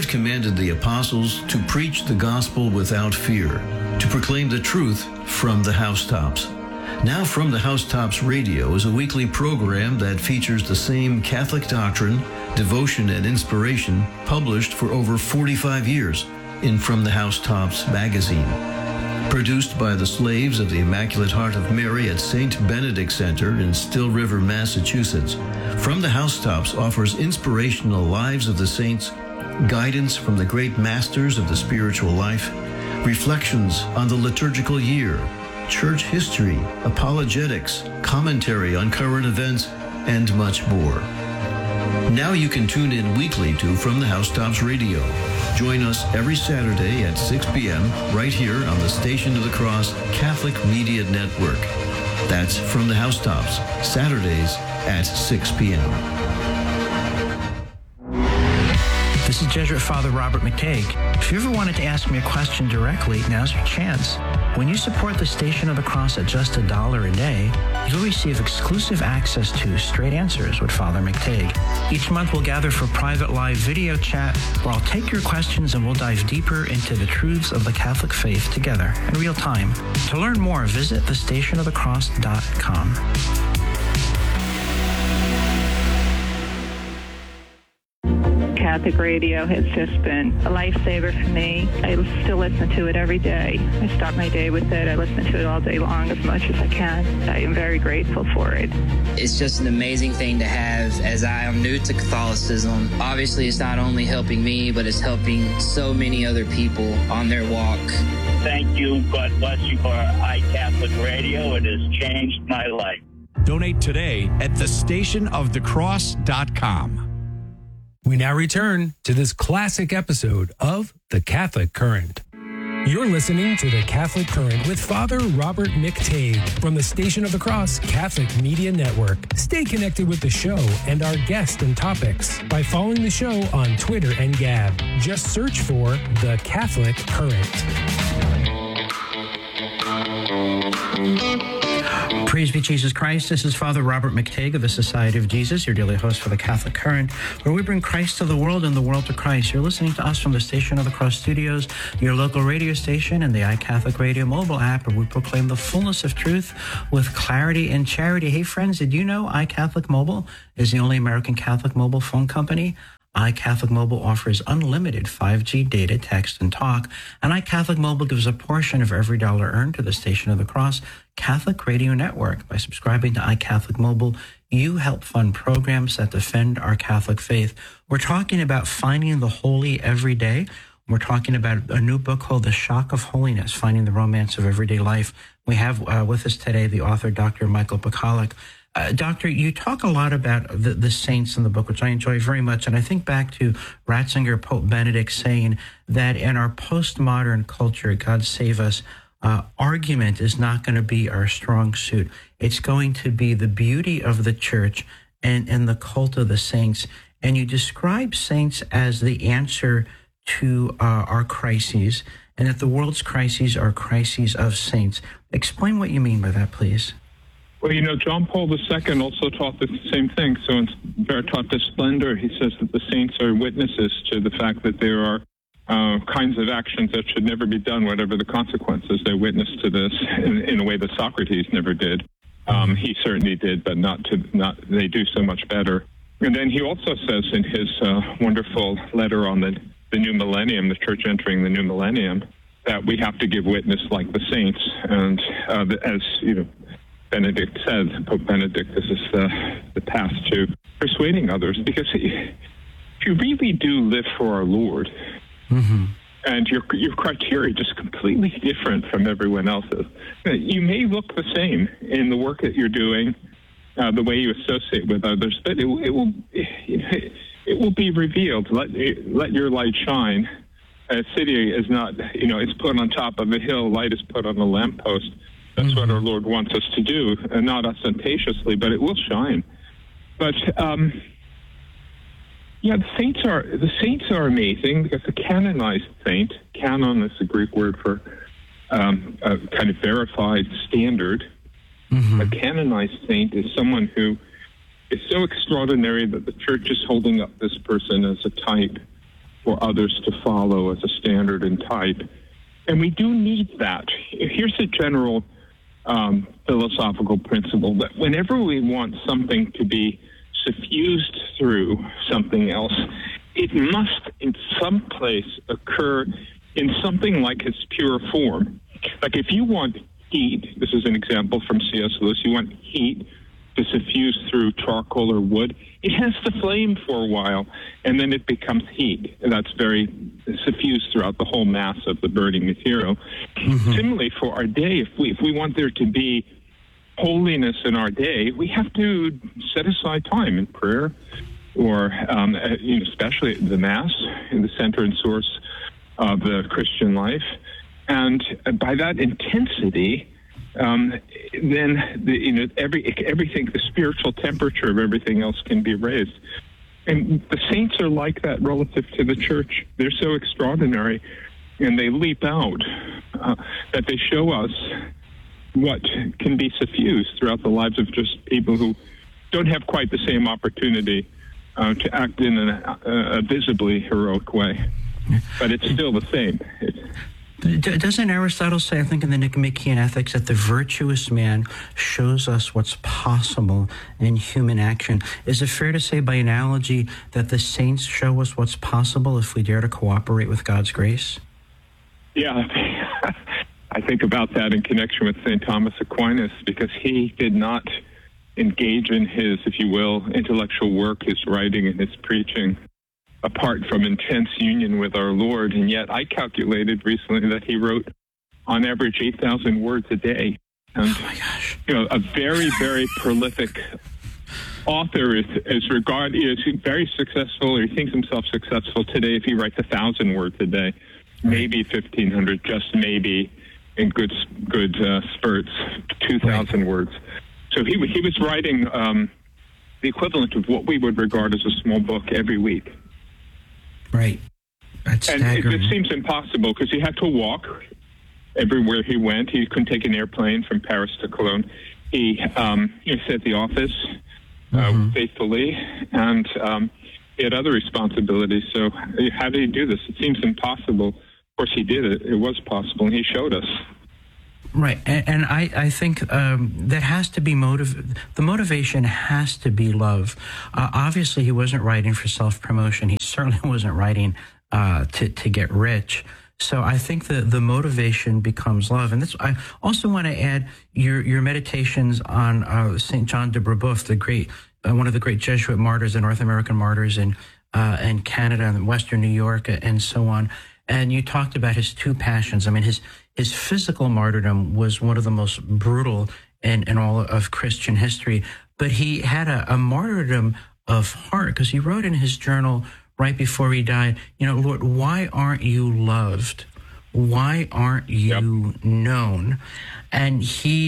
God commanded the apostles to preach the gospel without fear, to proclaim the truth from the housetops. Now From the Housetops Radio is a weekly program that features the same Catholic doctrine, devotion, and inspiration published for over 45 years in From the Housetops magazine. Produced by the Slaves of the Immaculate Heart of Mary at St. Benedict Center in Still River, Massachusetts, From the Housetops offers inspirational lives of the saints, guidance from the great masters of the spiritual life, reflections on the liturgical year, church history, apologetics, commentary on current events, and much more. Now you can tune in weekly to From the Housetops Radio. Join us every Saturday at 6 p.m. right here on the Station of the Cross Catholic Media Network. That's From the Housetops, Saturdays at 6 p.m. This is Jesuit Father Robert McTague. If you ever wanted to ask me a question directly, now's your chance. When you support the Station of the Cross at just $1 a day, you'll receive exclusive access to Straight Answers with Father McTague. Each month we'll gather for private live video chat where I'll take your questions and we'll dive deeper into the truths of the Catholic faith together in real time. To learn more, visit thestationofthecross.com. Catholic radio has just been a lifesaver for me. I still listen to it every day. I start my day with it. I listen to it all day long as much as I can. I am very grateful for it. It's just an amazing thing to have as I am new to Catholicism. Obviously, it's not only helping me, but it's helping so many other people on their walk. Thank you. God bless you for iCatholic Radio. It has changed my life. Donate today at thestationofthecross.com. We now return to this classic episode of The Catholic Current. You're listening to The Catholic Current with Father Robert McTague from the Station of the Cross Catholic Media Network. Stay connected with the show and our guests and topics by following the show on Twitter and Gab. Just search for The Catholic Current. Praise be Jesus Christ. This is Father Robert McTague of the Society of Jesus, your daily host for the Catholic Current, where we bring Christ to the world and the world to Christ. You're listening to us from the Station of the Cross Studios, your local radio station, and the iCatholic Radio mobile app, where we proclaim the fullness of truth with clarity and charity. Hey, friends, did you know iCatholic Mobile is the only American Catholic mobile phone company? iCatholic Mobile offers unlimited 5G data, text, and talk, and iCatholic Mobile gives a portion of every dollar earned to the Station of the Cross Catholic Radio Network. By subscribing to iCatholic Mobile, you help fund programs that defend our Catholic faith. We're talking about finding the holy every day. We're talking about a new book called The Shock of Holiness, Finding the Romance of Everyday Life. We have with us today the author, Dr. Michael Pachalik. Doctor, you talk a lot about the saints in the book, which I enjoy very much. And I think back to Ratzinger, Pope Benedict, saying that in our postmodern culture, God save us, argument is not going to be our strong suit. It's going to be the beauty of the church and the cult of the saints. And you describe saints as the answer to our crises, and that the world's crises are crises of saints. Explain what you mean by that, please. Well, John Paul II also taught the same thing. So in Veritatis Splendor, he says that the saints are witnesses to the fact that there are kinds of actions that should never be done, whatever the consequences. They witness to this in a way that Socrates never did. He certainly did, but they do so much better. And then he also says in his wonderful letter on the new millennium, the church entering the new millennium, that we have to give witness like the saints. And as Benedict said, Pope Benedict, this is the path to persuading others, because if you really do live for our Lord, and your criteria is just completely different from everyone else's, you may look the same in the work that you're doing, the way you associate with others, but it will be revealed. Let your light shine. A city is not, it's put on top of a hill. Light is put on a lamppost. That's what our Lord wants us to do, and not ostentatiously, but it will shine. But the saints are amazing, because a canonized saint, canon is the Greek word for a kind of verified standard. A canonized saint is someone who is so extraordinary that the church is holding up this person as a type for others to follow as a standard and type. And we do need that. Here's a general philosophical principle that whenever we want something to be suffused through something else, it must in some place occur in something like its pure form. Like if you want heat, this is an example from C.S. Lewis, you want heat to suffuse through charcoal or wood, it has to flame for a while, and then it becomes heat. And that's very suffused throughout the whole mass of the burning material. Mm-hmm. Similarly, for our day, if we want there to be holiness in our day, we have to set aside time in prayer, or especially the Mass, in the center and source of the Christian life. And by that intensity, then everything, the spiritual temperature of everything else can be raised. And the saints are like that relative to the church. They're so extraordinary, and they leap out that they show us what can be suffused throughout the lives of just people who don't have quite the same opportunity to act in a visibly heroic way. But it's still the same. Doesn't Aristotle say, I think in the Nicomachean Ethics, that the virtuous man shows us what's possible in human action? Is it fair to say by analogy that the saints show us what's possible if we dare to cooperate with God's grace? Yeah, I think about that in connection with St. Thomas Aquinas, because he did not engage in his, if you will, intellectual work, his writing and his preaching, apart from intense union with our Lord. And yet I calculated recently that he wrote on average 8,000 words a day. And, oh my gosh. A very, very prolific author is very successful, or he thinks himself successful today if he writes 1,000 words a day, maybe 1,500, just maybe in good spurts, 2,000 words. So he was writing the equivalent of what we would regard as a small book every week. Right. That's staggering. And it seems impossible because he had to walk everywhere he went. He couldn't take an airplane from Paris to Cologne. He sat at the office faithfully, and he had other responsibilities. So how did he do this? It seems impossible. Of course, he did it. It was possible, and he showed us. Right, and I think that has to be the motivation has to be love. Obviously, he wasn't writing for self-promotion. He certainly wasn't writing to get rich. So I think the motivation becomes love. And I also want to add your meditations on St. John de Brebeuf, one of the great Jesuit martyrs and North American martyrs in Canada and Western New York and so on. And you talked about his two passions. I mean, his physical martyrdom was one of the most brutal in all of Christian history. But he had a martyrdom of heart, because he wrote in his journal right before he died, Lord, why aren't you loved? Why aren't you known? And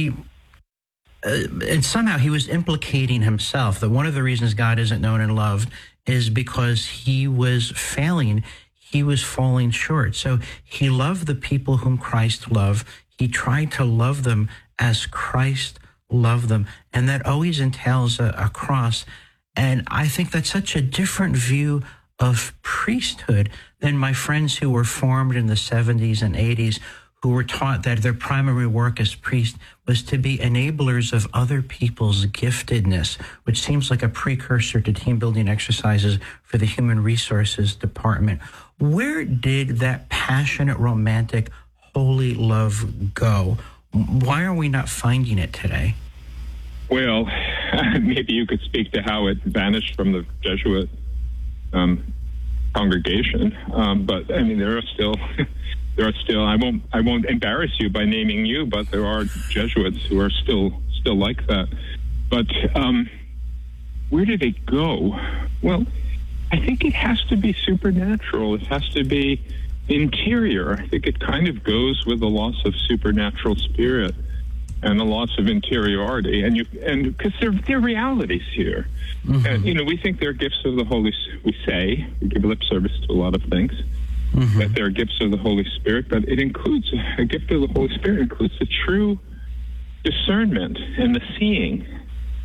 and somehow he was implicating himself, that one of the reasons God isn't known and loved is because he was failing. He was falling short. So he loved the people whom Christ loved. He tried to love them as Christ loved them. And that always entails a cross. And I think that's such a different view of priesthood than my friends who were formed in the 70s and 80s, who were taught that their primary work as priests was to be enablers of other people's giftedness, which seems like a precursor to team building exercises for the human resources department. Where did that passionate, romantic, holy love go? Why are we not finding it today? Well, maybe you could speak to how it vanished from the Jesuit congregation. But I mean, there are still. I won't embarrass you by naming you, but there are Jesuits who are still like that. But where did it go? Well, I think it has to be supernatural. It has to be interior. I think it kind of goes with the loss of supernatural spirit and the loss of interiority. And because there are realities here. Mm-hmm. And, we think they're gifts of the Holy Spirit. We give lip service to a lot of things. Mm-hmm. That they're gifts of the Holy Spirit, but it includes, a gift of the Holy Spirit includes the true discernment and the seeing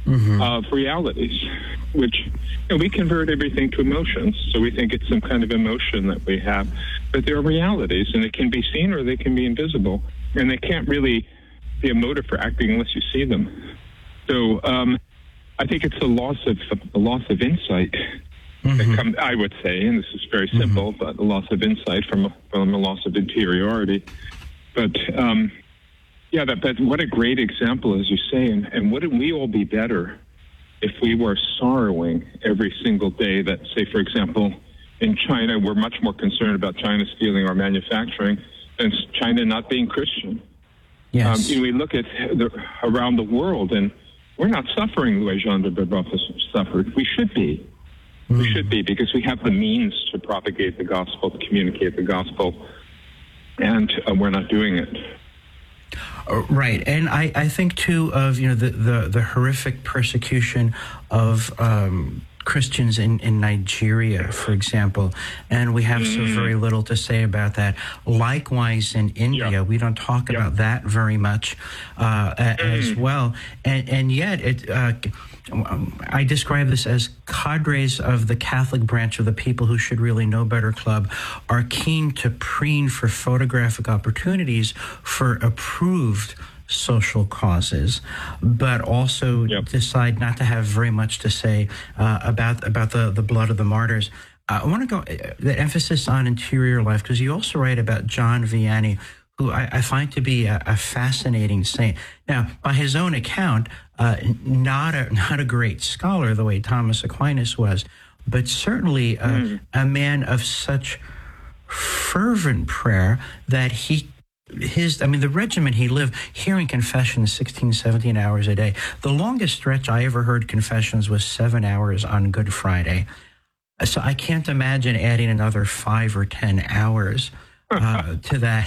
of realities, which we convert everything to emotions. So we think it's some kind of emotion that we have, but they're realities, and they can be seen or they can be invisible, and they can't really be a motive for acting unless you see them. So I think it's a loss of insight. I would say, and this is very simple, but a loss of insight from a loss of interiority. But that what a great example, as you say, and wouldn't we all be better if we were sorrowing every single day that, say, for example, in China, we're much more concerned about China stealing our manufacturing than China not being Christian. Yes. We look at around the world, and we're not suffering the way Jean de Brebeuf has suffered. We should be. We should be, because we have the means to propagate the gospel, to communicate the gospel, and we're not doing it. Right, and I think too of the horrific persecution of Christians in Nigeria, for example, and we have so very little to say about that. Likewise, in India, we don't talk about that very much as well, and yet I describe this as cadres of the Catholic branch of the People Who Should Really Know Better Club are keen to preen for photographic opportunities for approved social causes, but also decide not to have very much to say about the blood of the martyrs. I want to go the emphasis on interior life, because you also write about John Vianney, who I find to be a fascinating saint. Now, by his own account, not a great scholar the way Thomas Aquinas was, but certainly a man of such fervent prayer that the regimen he lived, hearing confessions 16, 17 hours a day. The longest stretch I ever heard confessions was 7 hours on Good Friday. So I can't imagine adding another 5 or 10 hours to that.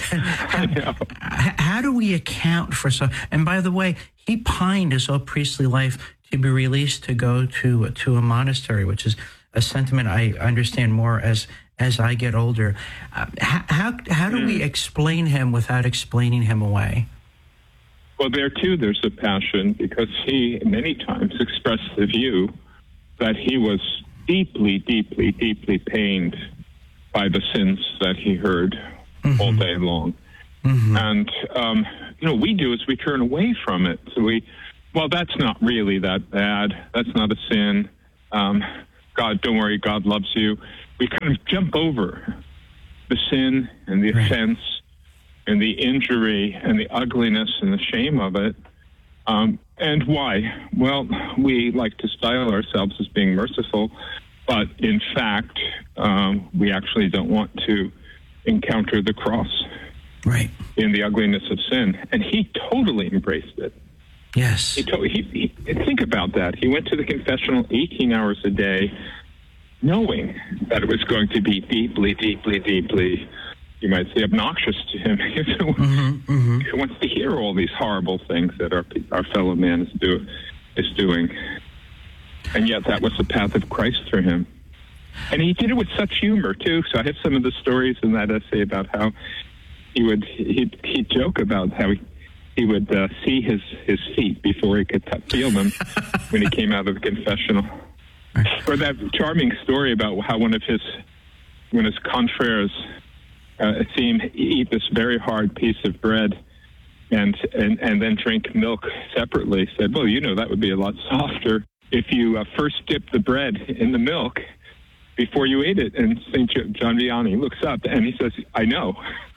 How do we account for so? And by the way, he pined his whole priestly life to be released to go to a monastery, which is a sentiment I understand more as I get older. How do we explain him without explaining him away? Well, there too, there's a passion, because he many times expressed the view that he was deeply, deeply, deeply pained by the sins that he heard all day long. And, we do is we turn away from it. So that's not really that bad. That's not a sin. God, don't worry, God loves you. We kind of jump over the sin and the offense and the injury and the ugliness and the shame of it. And why? Well, we like to style ourselves as being merciful, but in fact, we actually don't want to encounter the cross in the ugliness of sin. And he totally embraced it. Yes. He think about that. He went to the confessional 18 hours a day, knowing that it was going to be deeply, deeply, deeply, you might say, obnoxious to him. He wants to hear all these horrible things that our fellow man is doing. And yet that was the path of Christ for him. And he did it with such humor, too. So I have some of the stories in that essay about how he'd joke about how he would see his feet before he could feel them when he came out of the confessional. Or that charming story about how when his confreres see him eat this very hard piece of bread and then drink milk separately, said, well, that would be a lot softer if you first dipped the bread in the milk before you ate it. And St. John Vianney looks up and he says, I know.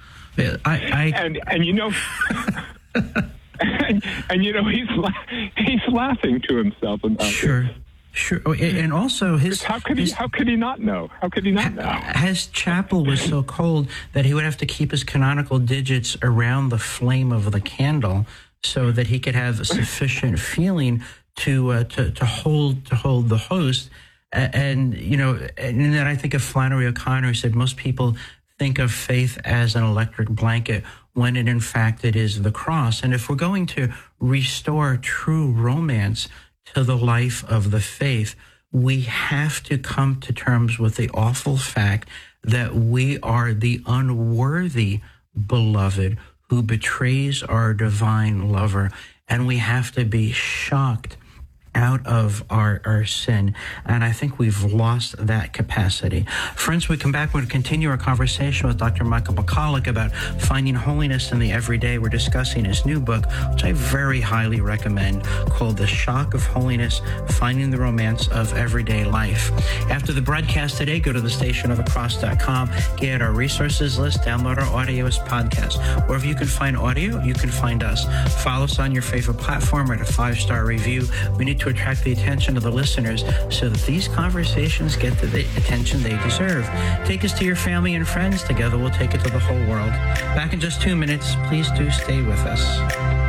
He's laughing to himself about it. Sure. And also how could he not know? How could he not know? His chapel was so cold that he would have to keep his canonical digits around the flame of the candle so that he could have sufficient feeling to hold the host. And then I think of Flannery O'Connor, who said most people think of faith as an electric blanket when in fact it is the cross. And if we're going to restore true romance to the life of the faith, we have to come to terms with the awful fact that we are the unworthy beloved who betrays our divine lover. And we have to be shocked out of our sin, and I think we've lost that capacity. Friends, when we come back, we're going to continue our conversation with Dr. Michael McCulloch about finding holiness in the everyday. We're discussing his new book, which I very highly recommend, called The Shock of Holiness, Finding the Romance of Everyday Life. After the broadcast today, go to thestationofthecross.com, get our resources list, download our audio as podcast. Wherever you can find audio, you can find us. Follow us on your favorite platform, write a 5-star review. We need to attract the attention of the listeners so that these conversations get the attention they deserve. Take us to your family and friends. Together we'll take it to the whole world. Back in just 2 minutes. Please do stay with us.